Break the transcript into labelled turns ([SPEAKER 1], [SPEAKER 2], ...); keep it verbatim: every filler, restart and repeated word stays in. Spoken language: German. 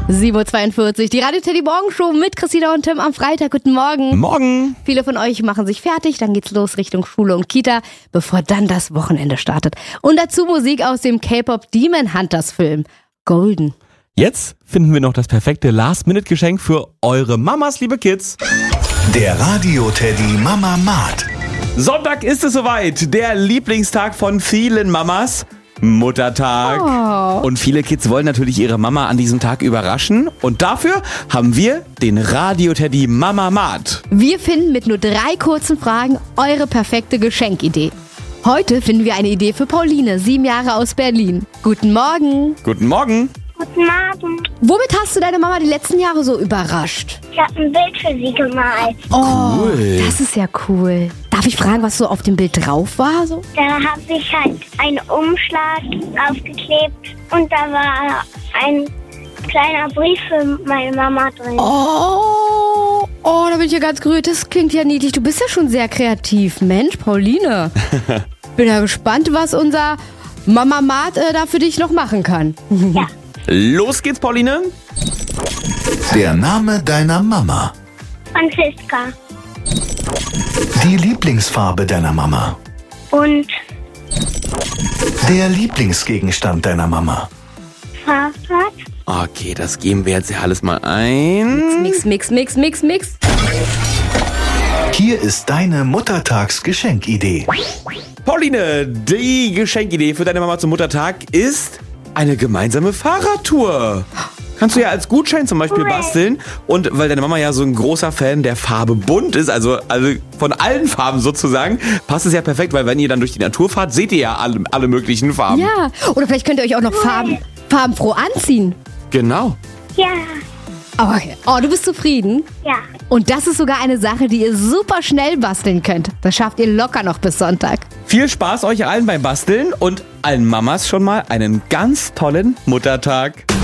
[SPEAKER 1] sieben Uhr zweiundvierzig, die Radio Teddy Morgen Show mit Christina und Tim am Freitag. Guten Morgen.
[SPEAKER 2] Morgen.
[SPEAKER 1] Viele von euch machen sich fertig, dann geht's los Richtung Schule und Kita, bevor dann das Wochenende startet. Und dazu Musik aus dem K-Pop Demon Hunters Film Golden.
[SPEAKER 2] Jetzt finden wir noch das perfekte Last-Minute-Geschenk für eure Mamas, liebe Kids.
[SPEAKER 3] Der Radio Teddy Mama Mat.
[SPEAKER 2] Sonntag ist es soweit, der Lieblingstag von vielen Mamas. Muttertag.
[SPEAKER 1] Oh.
[SPEAKER 2] Und viele Kids wollen natürlich ihre Mama an diesem Tag überraschen. Und dafür haben wir den Radio Teddy Mama Mat.
[SPEAKER 1] Wir finden mit nur drei kurzen Fragen eure perfekte Geschenkidee. Heute finden wir eine Idee für Pauline, sieben Jahre aus Berlin. Guten Morgen.
[SPEAKER 2] Guten Morgen.
[SPEAKER 4] Guten Morgen.
[SPEAKER 1] Womit hast du deine Mama die letzten Jahre so überrascht?
[SPEAKER 4] Ich habe ein Bild für sie gemalt.
[SPEAKER 1] Oh,
[SPEAKER 2] Cool.
[SPEAKER 1] das ist ja cool. Darf ich fragen, was so auf dem Bild drauf war? So?
[SPEAKER 4] Da habe ich halt einen Umschlag aufgeklebt und da war ein kleiner Brief für meine Mama drin.
[SPEAKER 1] Oh, oh, da bin ich ja ganz gerührt. Das klingt ja niedlich. Du bist ja schon sehr kreativ. Mensch, Pauline. Bin ja gespannt, was unser Mama Mat äh, da für dich noch machen kann.
[SPEAKER 4] Ja.
[SPEAKER 2] Los geht's, Pauline.
[SPEAKER 3] Der Name deiner Mama.
[SPEAKER 4] Franziska.
[SPEAKER 3] Die Lieblingsfarbe deiner Mama.
[SPEAKER 4] Und
[SPEAKER 3] Der Lieblingsgegenstand deiner Mama.
[SPEAKER 4] Fahrrad.
[SPEAKER 2] Okay, das geben wir jetzt ja alles mal ein.
[SPEAKER 1] Mix, mix, mix, mix, mix.
[SPEAKER 3] Hier ist deine Muttertagsgeschenkidee.
[SPEAKER 2] Pauline, die Geschenkidee für deine Mama zum Muttertag ist eine gemeinsame Fahrradtour. Kannst du ja als Gutschein zum Beispiel
[SPEAKER 4] Cool.
[SPEAKER 2] basteln. Und weil deine Mama ja so ein großer Fan der Farbe bunt ist, also, also von allen Farben sozusagen, passt es ja perfekt, weil wenn ihr dann durch die Natur fahrt, seht ihr ja alle, alle möglichen Farben.
[SPEAKER 1] Ja, oder vielleicht könnt ihr euch auch noch Farben, farbenfroh anziehen.
[SPEAKER 2] Genau.
[SPEAKER 4] Ja.
[SPEAKER 1] Oh, okay. Oh, du bist zufrieden?
[SPEAKER 4] Ja.
[SPEAKER 1] Und das ist sogar eine Sache, die ihr super schnell basteln könnt. Das schafft ihr locker noch bis Sonntag.
[SPEAKER 2] Viel Spaß euch allen beim Basteln und allen Mamas schon mal einen ganz tollen Muttertag.